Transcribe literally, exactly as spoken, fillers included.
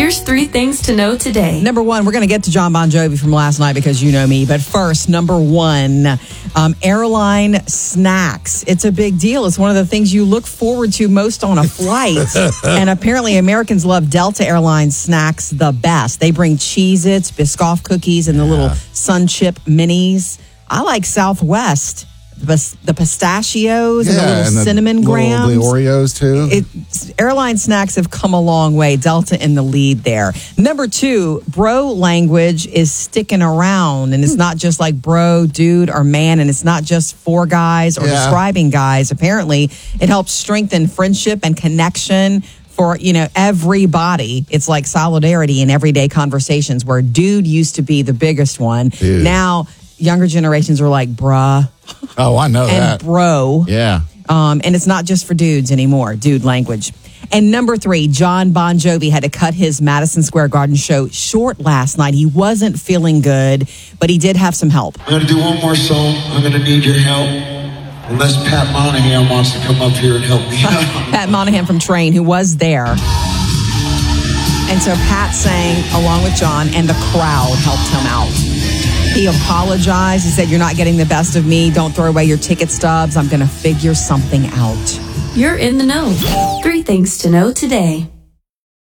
Here's three things to know today. Number one, we're going to get to John Bon Jovi from last night because you know me. But first, number one, um, airline snacks. It's a big deal. It's one of the things you look forward to most on a flight. And apparently Americans love Delta Airlines snacks the best. They bring Cheez-Its, Biscoff cookies, and the Yeah. little Sun Chip minis. I like Southwest. The, the pistachios and the little and the cinnamon little- grams. The Oreos, too. It, airline snacks have come a long way. Delta in the lead there. Number two, bro language is sticking around. And it's not just like bro, dude, or man. And it's not just for guys or Yeah. describing guys. Apparently, it helps strengthen friendship and connection for, you know, everybody. It's like solidarity in everyday conversations where dude used to be the biggest one. Dude. Now, younger generations are like bruh Oh, I know and that. bro. Yeah. Um, and it's not just for dudes anymore, dude language. And number three, John Bon Jovi had to cut his Madison Square Garden show short last night. He wasn't feeling good, but he did have some help. I'm going to do one more song. I'm going to need your help. Unless Pat Monahan wants to come up here and help me. Pat Monahan from Train, who was there. And so Pat sang along with John, and the crowd helped him out. He apologized. He said, "You're not getting the best of me. Don't throw away your ticket stubs. I'm going to figure something out." You're in the know. Three things to know today.